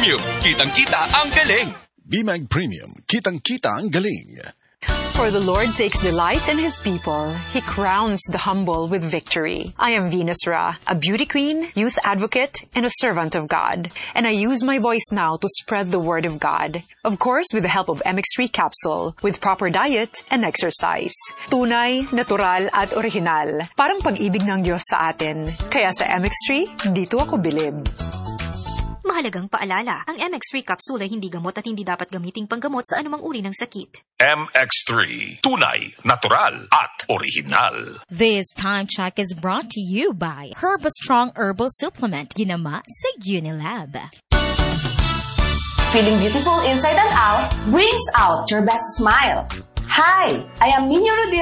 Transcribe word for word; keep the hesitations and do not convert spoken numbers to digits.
Premium. Kitang-kita ang galing. B-Mag Premium. Kitang-kita ang galing. For the Lord takes delight in His people. He crowns the humble with victory. I am Venus Ra, a beauty queen, youth advocate, and a servant of God. And I use my voice now to spread the word of God. Of course, with the help of M X three capsule, with proper diet and exercise. Tunay, natural, at original. Parang pag-ibig ng Diyos sa atin. Kaya sa M X three, dito ako bilib. Mahalagang paalala, ang M X three capsule ay hindi gamot at hindi dapat gamiting panggamot sa anumang uri ng sakit. M X three. Tunay, natural, at original. This time check is brought to you by Herbastrong Herbal Supplement, ginama sa Unilab. Feeling beautiful inside and out brings out your best smile. Hi, I am Nino Rodil.